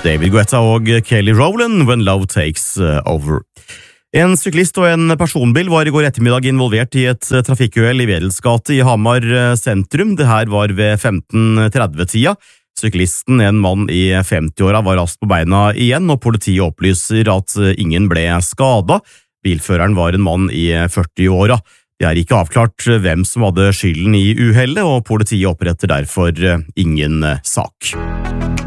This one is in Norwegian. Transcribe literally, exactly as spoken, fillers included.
David Guetta og Kelly Rowland, When Love Takes Over. En syklist og en personbil var i går ettermiddag involvert i et trafikkuhell i Wedels gate i Hamar sentrum. Det her var ved femten tretti-tida. Syklisten, en mann i femti-åra, var raskt på beina igjen, og politiet opplyser at ingen ble skada. Bilføreren var en mann i førti-åra. Det er ikke avklart hvem som hadde skylden i uhellet, og politiet oppretter derfor ingen sak.